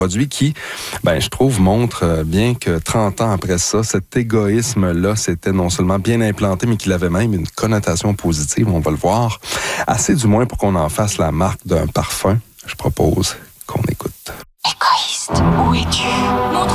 produit qui, je trouve, montre bien que 30 ans après ça, cet égoïsme-là, c'était non seulement bien implanté, mais qu'il avait même une connotation positive, on va le voir. Assez du moins pour qu'on en fasse la marque d'un parfum. Je propose qu'on écoute. Égoïste, où es-tu?